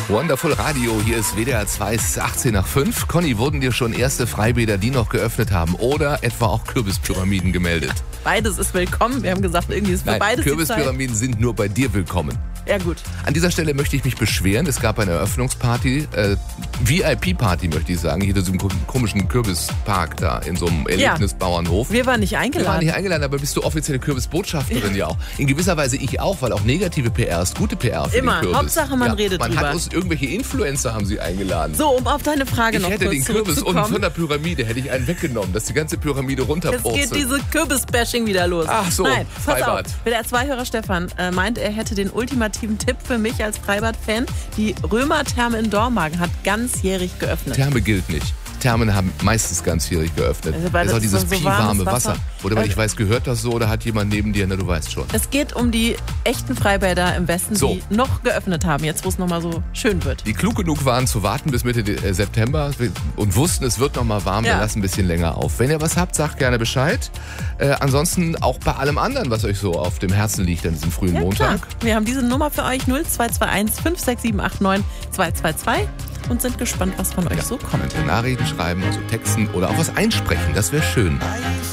Wonderful Radio, hier ist WDR 2, 18 nach 5. Conny, wurden dir schon erste Freibäder, die noch geöffnet haben, oder etwa auch Kürbispyramiden gemeldet? Beides ist willkommen. Wir haben gesagt, irgendwie ist für beides die Zeit. Kürbispyramiden sind nur bei dir willkommen. Ja, gut. An dieser Stelle möchte ich mich beschweren. Es gab eine Eröffnungsparty, VIP-Party möchte ich sagen, hier in so einem komischen Kürbispark da, in so einem Erlebnisbauernhof. Wir waren nicht eingeladen. Wir waren nicht eingeladen, aber bist du offizielle Kürbisbotschafterin ja auch. In gewisser Weise ich auch, weil auch negative PR ist gute PR für Immer. den Kürbis. Hauptsache man redet man drüber. Man hat uns irgendwelche Influencer haben sie eingeladen. So, um auf deine Frage noch kurz zurückzukommen. Ich hätte den Kürbis unten von der Pyramide, hätte ich einen weggenommen, dass die ganze Pyramide runterpurzelt. Jetzt geht diese Kürbis-Bashing wieder los. Ach so, Nein, pass Freibad. auf. Der WDR-2-Hörer Stefan meint, er hätte den ultimativen Tipp für mich als Freibad-Fan. Die Römer-Therme in Dormagen hat ganzjährig geöffnet. Therme gilt nicht. Thermen haben meistens ganzjährig geöffnet. Also, das ist auch dieses so piwarme warmes Wasser. Oder weil ich weiß, gehört das so oder hat jemand neben dir? Na, du weißt schon. Es geht um die echten Freibäder im Westen, die noch geöffnet haben, jetzt wo es nochmal so schön wird. Die klug genug waren zu warten bis Mitte September und wussten, es wird nochmal warm, wir lassen ein bisschen länger auf. Wenn ihr was habt, sagt gerne Bescheid. Ansonsten auch bei allem anderen, was euch so auf dem Herzen liegt an diesem frühen Montag. Klar. Wir haben diese Nummer für euch 0221 56789 222 und sind gespannt, was von euch so kommt. Könnt ihr Nachrichten schreiben, also texten oder auch was einsprechen, das wäre schön.